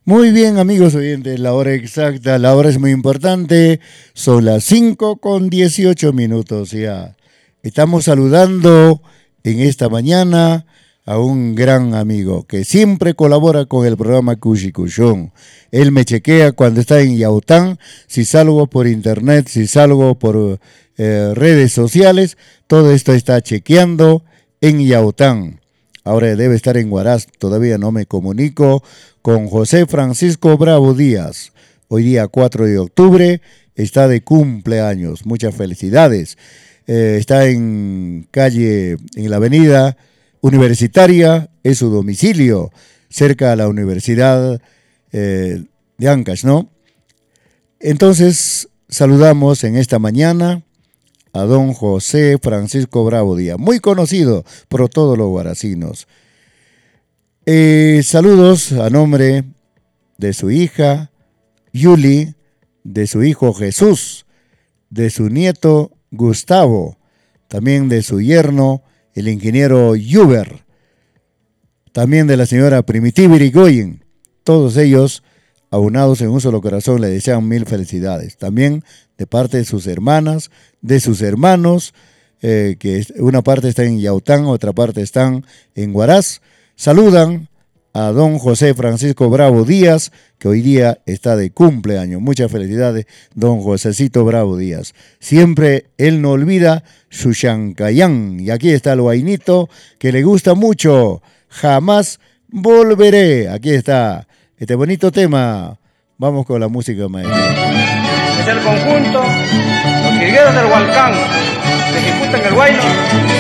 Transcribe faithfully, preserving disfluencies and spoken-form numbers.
Muy bien, amigos oyentes, la hora exacta, la hora es muy importante, son las cinco con dieciocho minutos ya. Estamos saludando en esta mañana a un gran amigo que siempre colabora con el programa Cuchicuchón. Él me chequea cuando está en Yaután, si salgo por internet, si salgo por eh, redes sociales, todo esto está chequeando en Yaután. Ahora debe estar en Huaraz, todavía no me comunico con José Francisco Bravo Díaz. Hoy día cuatro de octubre, está de cumpleaños, muchas felicidades. Eh, está en calle, en la avenida Universitaria, es su domicilio, cerca a la Universidad eh, de Ancash, ¿no? Entonces, saludamos en esta mañana a don José Francisco Bravo Díaz, muy conocido por todos los huaracinos. Eh, saludos a nombre de su hija Yuli, de su hijo Jesús, de su nieto Gustavo, también de su yerno, el ingeniero Yuber, también de la señora Primitiva Irigoyen. Todos ellos, aunados en un solo corazón, le desean mil felicidades. También de parte de sus hermanas, de sus hermanos, eh, que una parte está en Yaután, otra parte están en Huaraz. Saludan a don José Francisco Bravo Díaz, que hoy día está de cumpleaños. Muchas felicidades, don Josecito Bravo Díaz. Siempre él no olvida su Chancayán. Y aquí está el guainito, que le gusta mucho. Jamás volveré. Aquí está este bonito tema. Vamos con la música, maestro. Es el conjunto, los trigueros del Hualcán, que ejecutan el guayno.